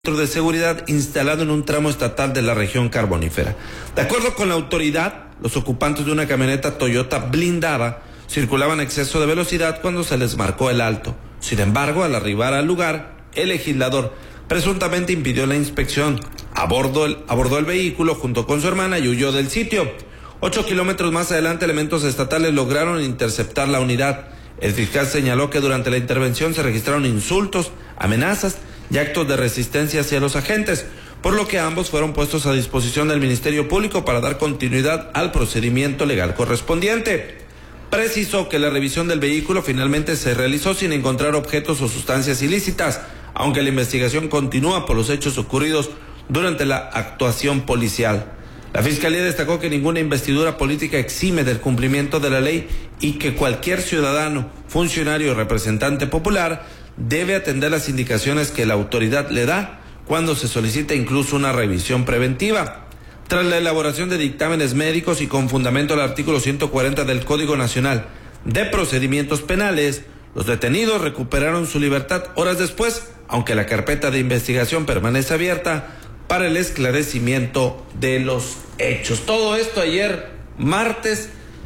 de seguridad instalado en un tramo estatal de la región carbonífera. De acuerdo con la autoridad, los ocupantes de una camioneta Toyota blindada circulaban a exceso de velocidad cuando se les marcó el alto. Sin embargo, al arribar al lugar, el legislador presuntamente impidió la inspección. Abordó el vehículo junto con su hermana y huyó del sitio. 8 kilómetros más adelante, elementos estatales lograron interceptar la unidad. El fiscal señaló que durante la intervención se registraron insultos, amenazas y actos de resistencia hacia los agentes, por lo que ambos fueron puestos a disposición del Ministerio Público para dar continuidad al procedimiento legal correspondiente. Precisó que la revisión del vehículo finalmente se realizó sin encontrar objetos o sustancias ilícitas, aunque la investigación continúa por los hechos ocurridos durante la actuación policial. La Fiscalía destacó que ninguna investidura política exime del cumplimiento de la ley y que cualquier ciudadano, funcionario o representante popular debe atender las indicaciones que la autoridad le da cuando se solicita incluso una revisión preventiva. Tras la elaboración de dictámenes médicos y con fundamento al artículo 140 del Código Nacional de Procedimientos Penales, los detenidos recuperaron su libertad horas después, aunque la carpeta de investigación permanece abierta para el esclarecimiento de los hechos. Todo esto ayer, martes,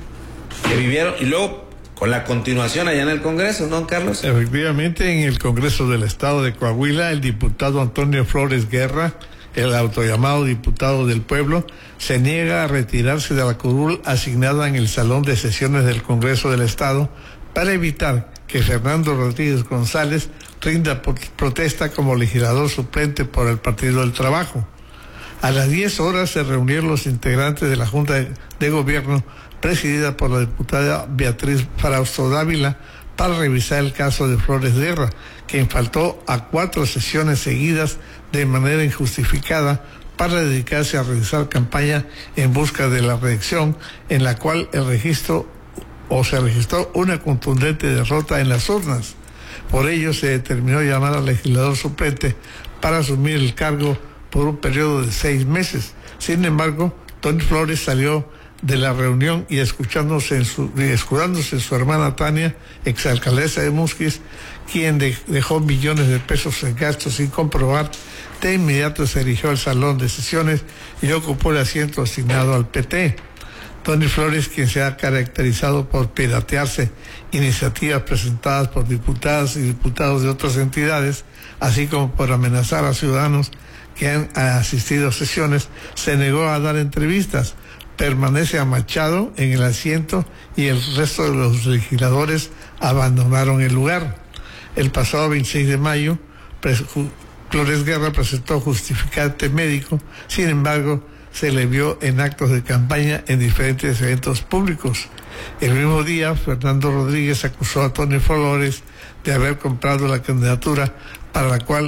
que vivieron, y luego con la continuación allá en el Congreso, ¿no, Carlos? Efectivamente, en el Congreso del Estado de Coahuila, el diputado Antonio Flores Guerra, el autollamado diputado del pueblo, se niega a retirarse de la curul asignada en el Salón de Sesiones del Congreso del Estado para evitar que Fernando Rodríguez González rinda protesta como legislador suplente por el Partido del Trabajo. A las 10 horas se reunieron los integrantes de la Junta de Gobierno presidida por la diputada Beatriz Frausto Dávila para revisar el caso de Flores Guerra, quien faltó a 4 sesiones seguidas de manera injustificada para dedicarse a realizar campaña en busca de la reelección, en la cual se registró una contundente derrota en las urnas. Por ello se determinó llamar al legislador suplente para asumir el cargo por un periodo de 6 meses. Sin embargo, Tony Flores salió de la reunión y escudándose en su hermana Tania, exalcaldesa de Musquis, quien dejó millones de pesos en gastos sin comprobar. De inmediato se dirigió al salón de sesiones y ocupó el asiento asignado al PT. Tony Flores, quien se ha caracterizado por piratearse iniciativas presentadas por diputadas y diputados de otras entidades, así como por amenazar a ciudadanos que han asistido a sesiones, se negó a dar entrevistas. Permanece amachado en el asiento y el resto de los legisladores abandonaron el lugar. El pasado 26 de mayo, Flores Guerra presentó justificante médico, sin embargo, se le vio en actos de campaña en diferentes eventos públicos. El mismo día, Fernando Rodríguez acusó a Tony Flores de haber comprado la candidatura para la cual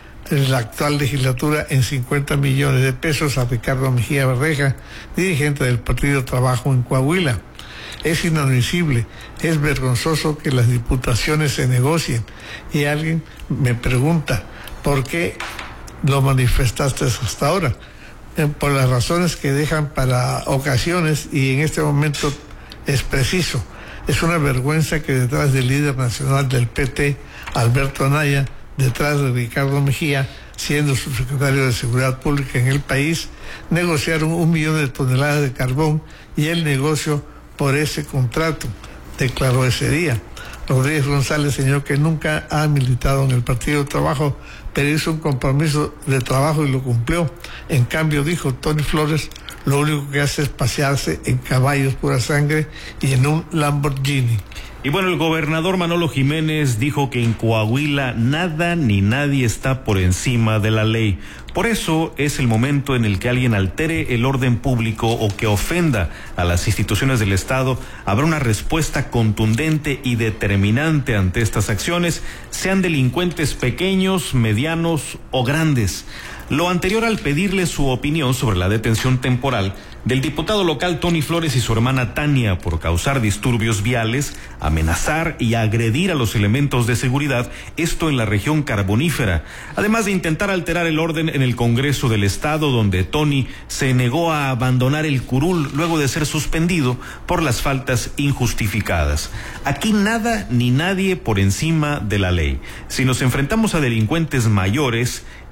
la actual legislatura en 50 millones de pesos a Ricardo Mejía Barreja, dirigente del Partido Trabajo en Coahuila. Es inadmisible, es vergonzoso que las diputaciones se negocien. Y alguien me pregunta, ¿por qué lo manifestaste hasta ahora? Por las razones que dejan para ocasiones, y en este momento es preciso. Es una vergüenza que detrás del líder nacional del PT, Alberto Anaya, detrás de Ricardo Mejía, siendo su secretario de Seguridad Pública en el país, negociaron 1 millón de toneladas de carbón y el negocio por ese contrato, declaró ese día. Rodríguez González señaló que nunca ha militado en el Partido de Trabajo, pero hizo un compromiso de trabajo y lo cumplió. En cambio, dijo Tony Flores, lo único que hace es pasearse en caballos pura sangre y en un Lamborghini. Y bueno, el gobernador Manolo Jiménez dijo que en Coahuila nada ni nadie está por encima de la ley. Por eso es el momento en el que alguien altere el orden público o que ofenda a las instituciones del Estado. Habrá una respuesta contundente y determinante ante estas acciones, sean delincuentes pequeños, medianos o grandes. Lo anterior al pedirle su opinión sobre la detención temporal del diputado local Tony Flores y su hermana Tania por causar disturbios viales, amenazar y agredir a los elementos de seguridad, esto en la región carbonífera, además de intentar alterar el orden en el Congreso del Estado, donde Tony se negó a abandonar el curul luego de ser suspendido por las faltas injustificadas. Aquí nada ni nadie por encima de la ley. Si nos enfrentamos a delincuentes mayores,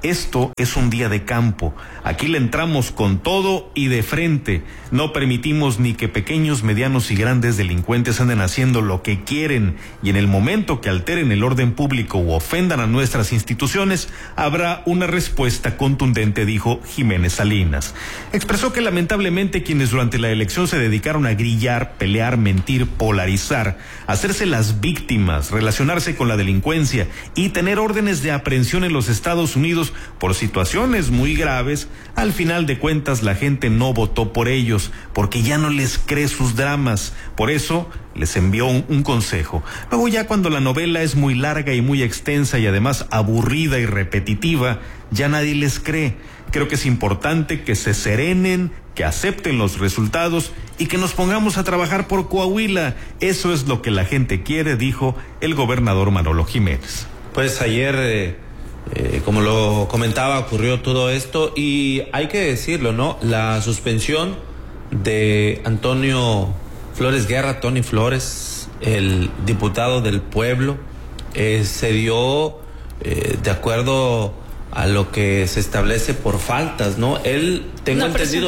Esto es un día de campo. Aquí le entramos con todo y de frente. No permitimos ni que pequeños, medianos y grandes delincuentes anden haciendo lo que quieren, y en el momento que alteren el orden público u ofendan a nuestras instituciones, habrá una respuesta contundente, dijo Jiménez Salinas. Expresó que lamentablemente quienes durante la elección se dedicaron a grillar, pelear, mentir, polarizar, hacerse las víctimas, relacionarse con la delincuencia y tener órdenes de aprehensión en los Estados Unidos por situaciones muy graves, al final de cuentas la gente no votó por ellos, porque ya no les cree sus dramas. Por eso les envió un consejo. Luego, ya cuando la novela es muy larga y muy extensa y además aburrida y repetitiva, ya nadie les cree. Creo que es importante que se serenen, que acepten los resultados y que nos pongamos a trabajar por Coahuila. Eso es lo que la gente quiere, dijo el gobernador Manolo Jiménez. Pues ayer, como lo comentaba, ocurrió todo esto y hay que decirlo, ¿no? La suspensión de Antonio Flores Guerra, Tony Flores, el diputado del pueblo, se dio de acuerdo a lo que se establece por faltas, ¿no? Él, tengo entendido,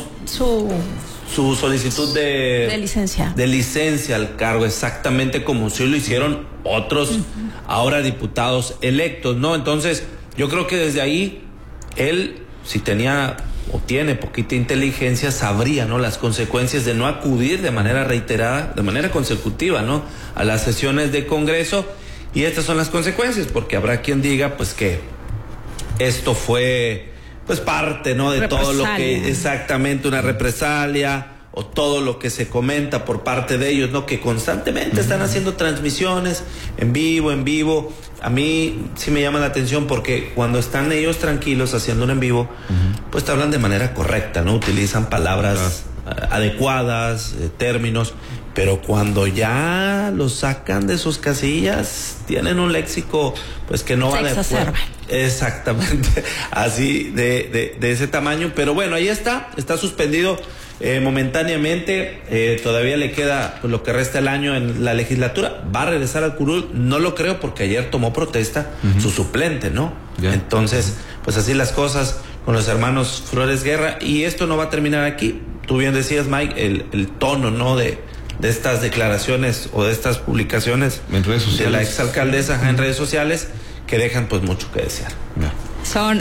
su solicitud de licencia. De licencia al cargo, exactamente como si lo hicieron otros ahora diputados electos, ¿no? Entonces, yo creo que desde ahí, él, si tenía o tiene poquita inteligencia, sabría, ¿no?, las consecuencias de no acudir de manera reiterada, de manera consecutiva, ¿no?, a las sesiones de Congreso. Y estas son las consecuencias, porque habrá quien diga, pues, que esto fue, pues, parte, ¿no?, de todo lo que, exactamente, una represalia, o todo lo que se comenta por parte de ellos, ¿no?, que constantemente están haciendo transmisiones en vivo. A mí sí me llama la atención porque cuando están ellos tranquilos haciendo un en vivo, pues te hablan de manera correcta, ¿no? Utilizan palabras adecuadas, términos, pero cuando ya los sacan de sus casillas, tienen un léxico, pues, que no va de acuerdo. Exactamente, así de ese tamaño. Pero bueno, ahí está suspendido momentáneamente. Todavía le queda, pues, lo que resta el año en la legislatura. Va a regresar al curul, no lo creo, porque ayer tomó protesta su suplente, ¿no? Entonces, pues así las cosas con los hermanos Flores Guerra, y esto no va a terminar aquí. Tú bien decías, Mike, el tono, ¿no?, de estas declaraciones o de estas publicaciones en redes sociales de la exalcaldesa en redes sociales, que dejan, pues, mucho que desear. Son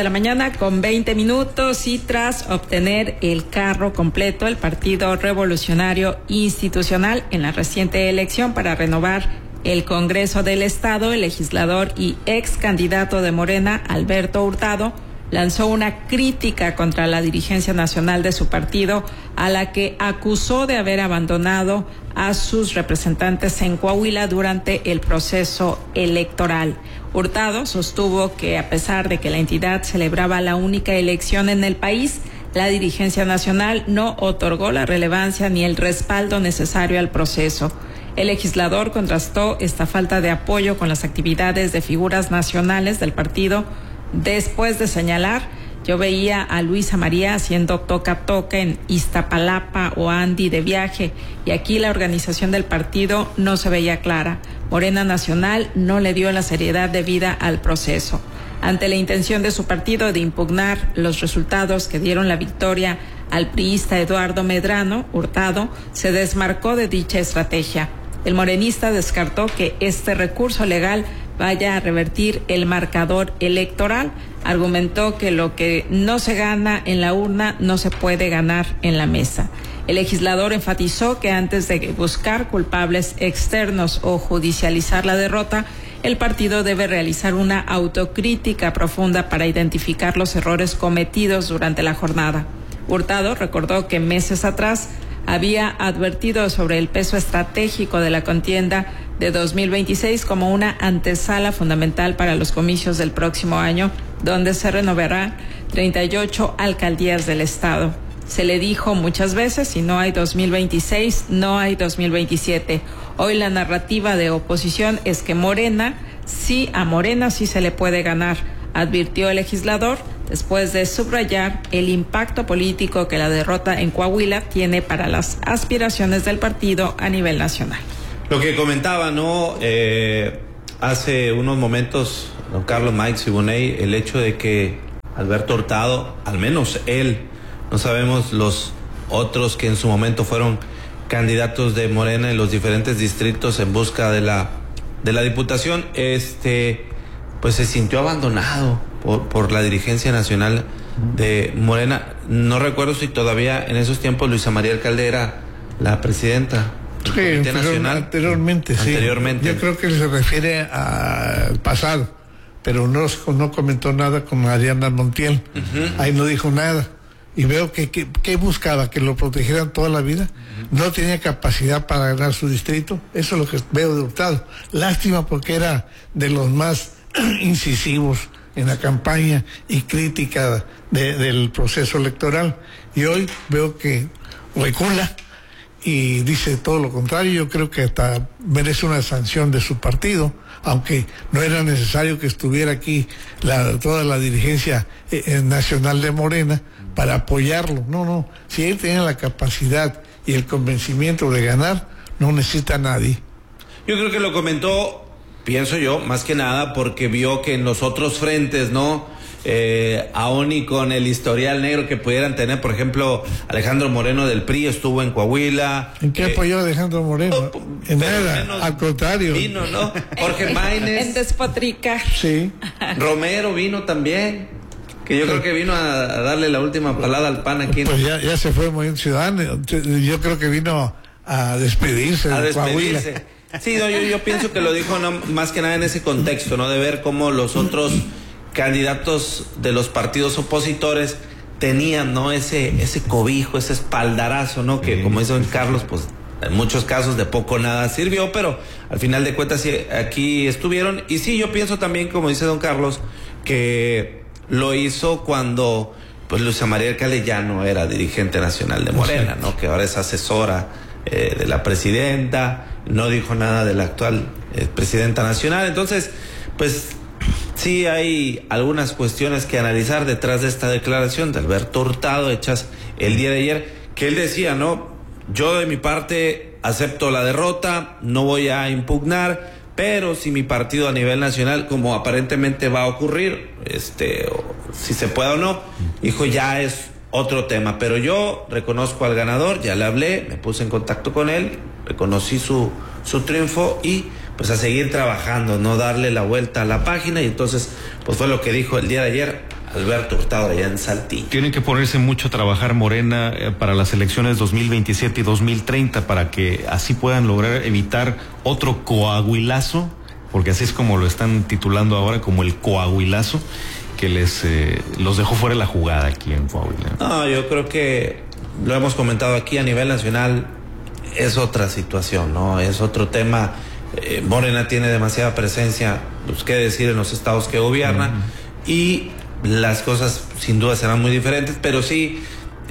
8:20 a.m. y tras obtener el carro completo, el Partido Revolucionario Institucional en la reciente elección para renovar el Congreso del Estado, el legislador y ex candidato de Morena, Alberto Hurtado, lanzó una crítica contra la dirigencia nacional de su partido, a la que acusó de haber abandonado a sus representantes en Coahuila durante el proceso electoral. Hurtado sostuvo que, a pesar de que la entidad celebraba la única elección en el país, la dirigencia nacional no otorgó la relevancia ni el respaldo necesario al proceso. El legislador contrastó esta falta de apoyo con las actividades de figuras nacionales del partido, después de señalar: yo veía a Luisa María haciendo toca-toca en Iztapalapa o a Andy de viaje, y aquí la organización del partido no se veía clara. Morena Nacional no le dio la seriedad debida al proceso. Ante la intención de su partido de impugnar los resultados que dieron la victoria al priista Eduardo Medrano, Hurtado se desmarcó de dicha estrategia. El morenista descartó que este recurso legal vaya a revertir el marcador electoral. Argumentó que lo que no se gana en la urna no se puede ganar en la mesa. El legislador enfatizó que antes de buscar culpables externos o judicializar la derrota, el partido debe realizar una autocrítica profunda para identificar los errores cometidos durante la jornada. Hurtado recordó que meses atrás había advertido sobre el peso estratégico de la contienda de 2026 como una antesala fundamental para los comicios del próximo año, donde se renovarán 38 alcaldías del estado. Se le dijo muchas veces: si no hay 2026, no hay 2027. Hoy la narrativa de oposición es que a Morena sí se le puede ganar, advirtió el legislador, después de subrayar el impacto político que la derrota en Coahuila tiene para las aspiraciones del partido a nivel nacional. Lo que comentaba, ¿no? hace unos momentos, don Carlos, Mike Siboney, el hecho de que Alberto Hurtado, al menos él, no sabemos los otros que en su momento fueron candidatos de Morena en los diferentes distritos en busca de la diputación, pues se sintió abandonado por la dirigencia nacional de Morena. No recuerdo si todavía en esos tiempos Luisa María Alcalde era la presidenta del Comité Nacional. Anteriormente, sí. Yo creo que se refiere al pasado, pero no comentó nada con Mariana Montiel. Ahí no dijo nada. Y veo que buscaba, que lo protegieran toda la vida. No tenía capacidad para ganar su distrito. Eso es lo que veo de Hurtado. Lástima, porque era de los más incisivos en la campaña y crítica del proceso electoral. Y hoy veo que recula y dice todo lo contrario. Yo creo que hasta merece una sanción de su partido, aunque no era necesario que estuviera aquí toda la dirigencia nacional de Morena para apoyarlo. No, si él tiene la capacidad y el convencimiento de ganar, no necesita a nadie. Yo creo que lo comentó, pienso yo, más que nada porque vio que en los otros frentes, ¿no? Aún y con el historial negro que pudieran tener, por ejemplo, Alejandro Moreno del PRI estuvo en Coahuila. ¿En qué apoyó Alejandro Moreno? En nada, al contrario. Vino, ¿no? Jorge Maínez. En despotricar. Sí. Romero vino también, que yo creo que vino a darle la última palada al PAN aquí. Pues ya se fue muy ciudadano. Yo creo que vino a despedirse de Coahuila. Sí, yo pienso que lo dijo más que nada en ese contexto, ¿no? De ver cómo los otros candidatos de los partidos opositores tenían, ¿no? Ese cobijo, ese espaldarazo, ¿no? Que como dice don Carlos, pues en muchos casos de poco nada sirvió, pero al final de cuentas aquí estuvieron. Y sí, yo pienso también, como dice don Carlos, que lo hizo cuando pues Luisa María Alcalde ya no era dirigente nacional de Morena, ¿no? Que ahora es asesora de la presidenta, no dijo nada de la actual presidenta nacional. Entonces, pues sí hay algunas cuestiones que analizar detrás de esta declaración de Alberto Hurtado hechas el día de ayer, que él decía, ¿no? Yo de mi parte acepto la derrota, no voy a impugnar, pero si mi partido a nivel nacional, como aparentemente va a ocurrir, si se puede o no, dijo, ya es otro tema, pero yo reconozco al ganador, ya le hablé, me puse en contacto con él, reconocí su triunfo y pues a seguir trabajando, no darle la vuelta a la página. Y entonces pues fue lo que dijo el día de ayer Alberto Hurtado allá en Saltillo. Tienen que ponerse mucho a trabajar Morena para las elecciones 2027 y 2030 para que así puedan lograr evitar otro coahuilazo, porque así es como lo están titulando ahora, como el coahuilazo que los dejó fuera de la jugada aquí en Coahuila. No, yo creo que lo hemos comentado aquí a nivel nacional, es otra situación, ¿no? Es otro tema. Morena tiene demasiada presencia, pues qué decir, en los estados que gobierna, y las cosas sin duda serán muy diferentes, pero sí,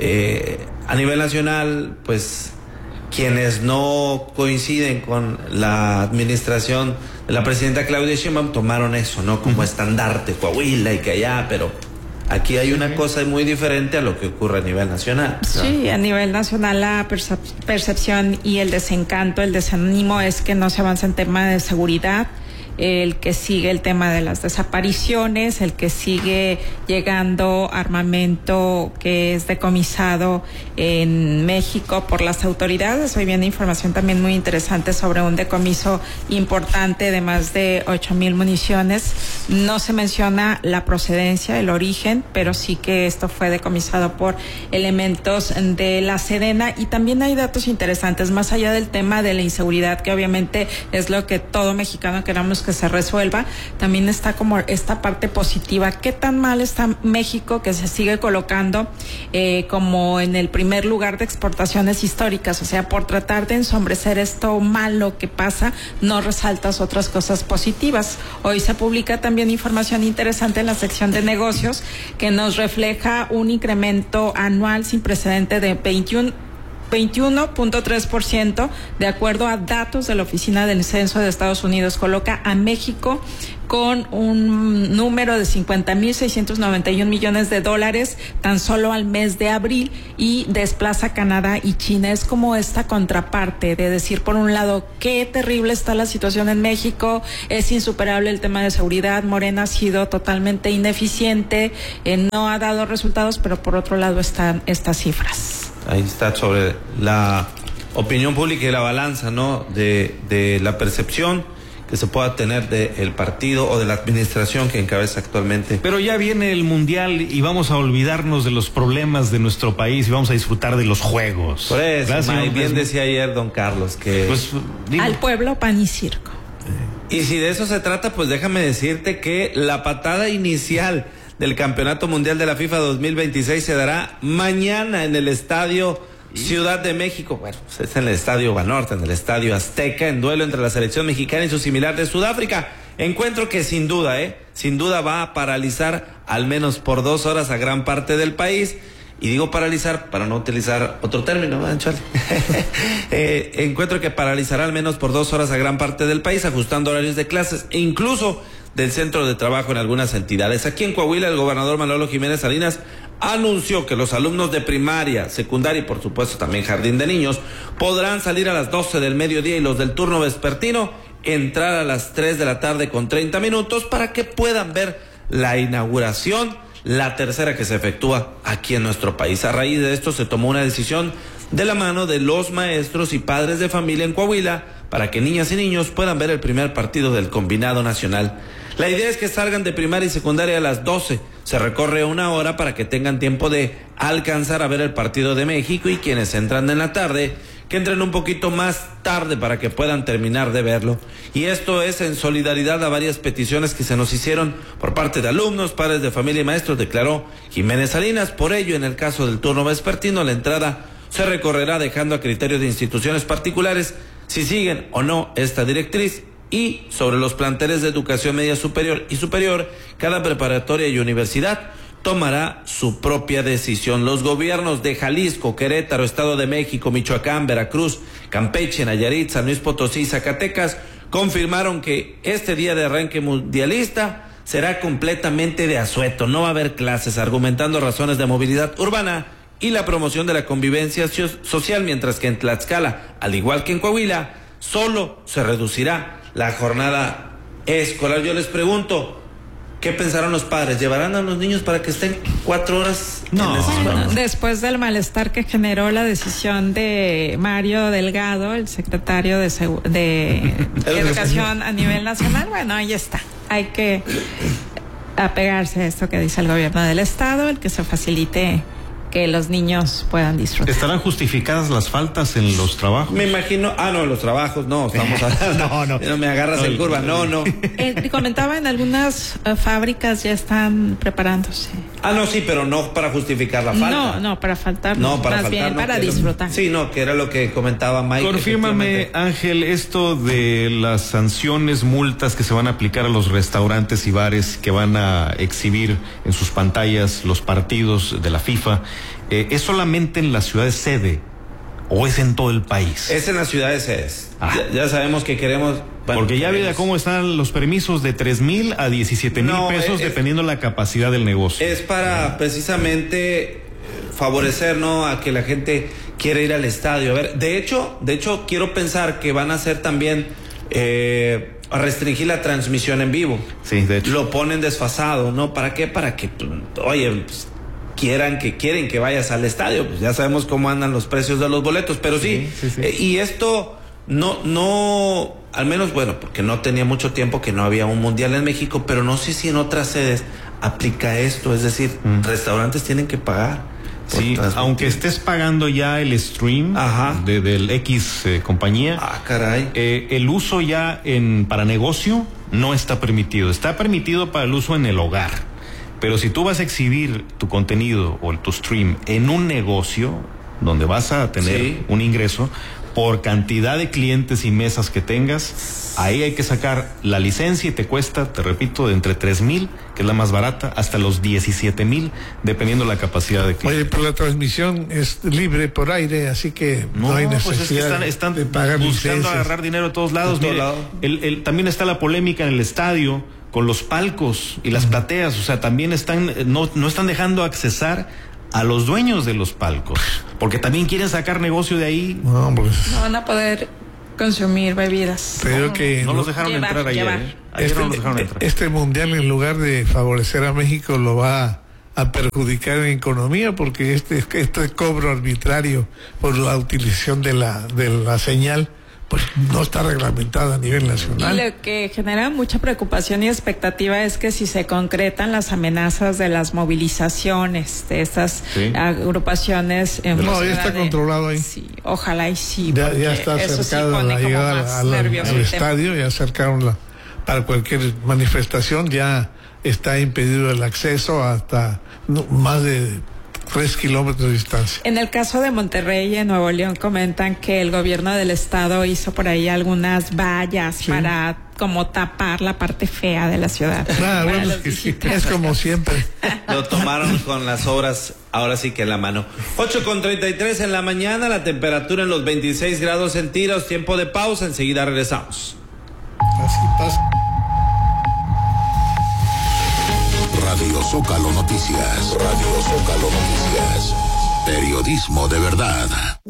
a nivel nacional, pues quienes no coinciden con la administración de la presidenta Claudia Sheinbaum tomaron eso, ¿no? Como estandarte, Coahuila y que allá, pero aquí hay una cosa muy diferente a lo que ocurre a nivel nacional, ¿no? Sí, a nivel nacional la percepción y el desencanto, el desánimo es que no se avanza en tema de seguridad, el que sigue el tema de las desapariciones, el que sigue llegando armamento que es decomisado en México por las autoridades. Hoy viene información también muy interesante sobre un decomiso importante de más de 8,000 municiones. No se menciona la procedencia, el origen, pero sí que esto fue decomisado por elementos de la Sedena. Y también hay datos interesantes, más allá del tema de la inseguridad, que obviamente es lo que todo mexicano queramos que se resuelva. También está como esta parte positiva. ¿Qué tan mal está México, que se sigue colocando como en el primer lugar de exportaciones históricas? O sea, por tratar de ensombrecer esto malo que pasa, no resaltas otras cosas positivas. Hoy se publica también información interesante en la sección de negocios que nos refleja un incremento anual sin precedente de 21.3%, de acuerdo a datos de la Oficina del Censo de Estados Unidos. Coloca a México con un número de 50.691 millones de dólares tan solo al mes de abril, y desplaza a Canadá y China. Es como esta contraparte de decir, por un lado, qué terrible está la situación en México, es insuperable el tema de seguridad, Morena ha sido totalmente ineficiente, no ha dado resultados, pero por otro lado están estas cifras. Ahí está sobre la opinión pública y la balanza, ¿no? De la percepción que se pueda tener del partido o de la administración que encabeza actualmente. Pero ya viene el Mundial y vamos a olvidarnos de los problemas de nuestro país y vamos a disfrutar de los juegos. Por eso, bien decía ayer don Carlos que... Pues, al pueblo pan y circo. Y si de eso se trata, pues déjame decirte que la patada inicial del Campeonato Mundial de la FIFA 2026 se dará mañana en el Estadio Ciudad de México. Bueno, pues es en el Estadio Banorte, en el Estadio Azteca, en duelo entre la selección mexicana y su similar de Sudáfrica. Encuentro que sin duda va a paralizar al menos por 2 horas a gran parte del país. Y digo paralizar para no utilizar otro término, ¿verdad, Charlie? Encuentro que paralizará al menos por 2 horas a gran parte del país, ajustando horarios de clases e incluso del centro de trabajo en algunas entidades. Aquí en Coahuila, el gobernador Manolo Jiménez Salinas anunció que los alumnos de primaria, secundaria y por supuesto también jardín de niños podrán salir a las 12 del mediodía y los del turno vespertino entrar a las 3 de la tarde con 30 minutos para que puedan ver la inauguración, la tercera que se efectúa aquí en nuestro país. A raíz de esto se tomó una decisión de la mano de los maestros y padres de familia en Coahuila para que niñas y niños puedan ver el primer partido del combinado nacional. La idea es que salgan de primaria y secundaria a las 12. Se recorre 1 hora para que tengan tiempo de alcanzar a ver el partido de México, y quienes entran en la tarde, que entren un poquito más tarde para que puedan terminar de verlo. Y esto es en solidaridad a varias peticiones que se nos hicieron por parte de alumnos, padres de familia y maestros, declaró Jiménez Salinas. Por ello, en el caso del turno vespertino, la entrada se recorrerá dejando a criterio de instituciones particulares si siguen o no esta directriz. Y sobre los planteles de educación media superior y superior, cada preparatoria y universidad tomará su propia decisión. Los gobiernos de Jalisco, Querétaro, Estado de México, Michoacán, Veracruz, Campeche, Nayarit, San Luis Potosí y Zacatecas confirmaron que este día de arranque mundialista será completamente de asueto. No va a haber clases, argumentando razones de movilidad urbana y la promoción de la convivencia social, mientras que en Tlaxcala, al igual que en Coahuila, solo se reducirá la jornada escolar. Yo les pregunto, ¿qué pensaron los padres? ¿Llevarán a los niños para que estén 4 horas? No. Después del malestar que generó la decisión de Mario Delgado, el secretario de Educación a nivel nacional, bueno, ahí está. Hay que apegarse a esto que dice el gobierno del estado, el que se facilite que los niños puedan disfrutar. ¿Estarán justificadas las faltas en los trabajos? Me imagino, en los trabajos no, estamos hablando. No me agarras en curva, no. Comentaba, en algunas fábricas ya están preparándose. No, sí, pero no para justificar la falta. No, para faltar, no, para más faltar, bien no, para disfrutar. Sí, no, que era lo que comentaba Mike. Confírmame, Ángel, esto de las sanciones, multas que se van a aplicar a los restaurantes y bares que van a exhibir en sus pantallas los partidos de la FIFA. ¿Es solamente en las ciudades sede o es en todo el país? Es en las ciudades sedes. Ya sabemos que queremos... Bueno, porque ya ve cómo están los permisos de 3,000 a 17,000 pesos dependiendo la capacidad del negocio. Es para precisamente favorecer, ¿no?, a que la gente quiera ir al estadio. A ver, de hecho quiero pensar que van a hacer también a restringir la transmisión en vivo. Sí, de hecho. Lo ponen desfasado, ¿no? ¿Para qué? Para que, oye, pues, quieren que vayas al estadio, pues ya sabemos cómo andan los precios de los boletos, pero sí. Y esto no, al menos, bueno, porque no tenía mucho tiempo que no había un mundial en México, pero no sé si en otras sedes aplica esto, es decir, restaurantes tienen que pagar. Sí, aunque estés pagando ya el stream del X compañía. Caray. El uso ya para negocio no está permitido. Está permitido para el uso en el hogar. Pero si tú vas a exhibir tu contenido o tu stream en un negocio donde vas a tener un ingreso por cantidad de clientes y mesas que tengas, ahí hay que sacar la licencia y te cuesta, te repito, de entre 3,000, que es la más barata, hasta los 17,000, dependiendo la capacidad de clientes. Oye, pero la transmisión es libre por aire, así que no hay necesidad pues están de pagar buscando licencias. Agarrar dinero de todos lados. Mire, también está la polémica en el estadio con los palcos y las plateas, o sea, también no están dejando accesar a los dueños de los palcos, porque también quieren sacar negocio de ahí. No, pues, no van a poder consumir bebidas. Creo que no los dejaron entrar ayer. Ayer no los dejaron entrar. Este mundial, en lugar de favorecer a México, lo va a perjudicar en economía, porque este cobro arbitrario por la utilización de la señal, pues no está reglamentada a nivel nacional. Y lo que genera mucha preocupación y expectativa es que si se concretan las amenazas de las movilizaciones de estas agrupaciones, no, ya está controlado ahí. Sí, ojalá y sí. Ya está acercada la llegada al estadio, ya acercaron para cualquier manifestación, ya está impedido el acceso hasta más de 3 kilómetros de distancia. En el caso de Monterrey y en Nuevo León comentan que el gobierno del estado hizo por ahí algunas vallas para como tapar la parte fea de la ciudad. Bueno, es como siempre. Lo tomaron con las obras, ahora sí que en la mano. 8:33 en la mañana, la temperatura en los 26 grados centígrados, tiempo de pausa, enseguida regresamos. Así pasa. Radio Zócalo Noticias. Radio Zócalo Noticias. Periodismo de verdad.